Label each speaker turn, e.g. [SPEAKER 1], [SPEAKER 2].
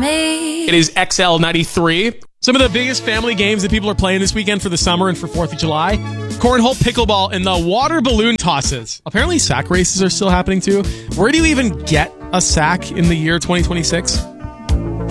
[SPEAKER 1] me.
[SPEAKER 2] It is XL93. Some of the biggest family games that people are playing this weekend for the summer and for 4th of July. Cornhole, pickleball, and the water balloon tosses. Apparently sack races are still happening too. Where do you even get a sack in the year 2026?